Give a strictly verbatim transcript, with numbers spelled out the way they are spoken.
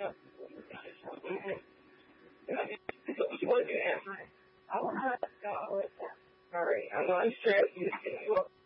She wanted to answer. I want to go with that. Sorry, I'm not stressed.